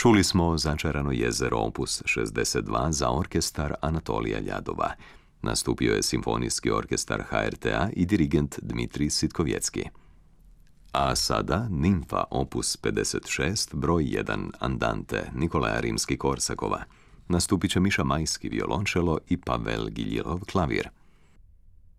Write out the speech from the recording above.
Čuli smo Začarano jezero opus 62 za orkestar Anatolija Ljadova. Nastupio je Simfonijski orkestar HRT-a i dirigent Dmitrij Sitkovjetski. A sada Nimfa opus 56 broj 1 Andante Nikolaja Rimski-Korsakova. Nastupit će Miša Majski violončelo i Pavel Giljirov klavir.